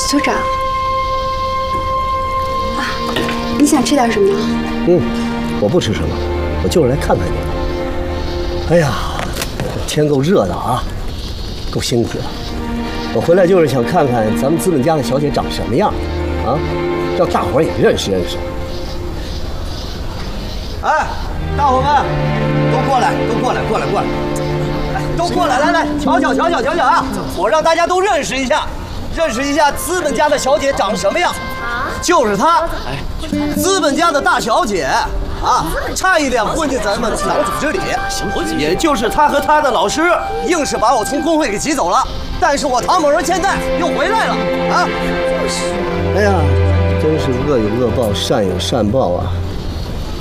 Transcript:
组长，啊，你想吃点什么？ 我不吃什么，我就是来看看你。哎呀，天够热的啊，够辛苦的。我回来就是想看看咱们资本家的小姐长什么样，啊，让大伙儿也认识认识。哎，大伙们，都过来，都过来，过来，过来。 都过来，来来，瞧瞧啊！我让大家都认识一下，认识一下资本家的小姐长什么样。就是她，资本家的大小姐啊，差一点混进咱们党组织里。也就是她和她的老师，硬是把我从工会给挤走了。但是我唐某人现在又回来了啊！哎呀，真是恶有恶报，善有善报啊！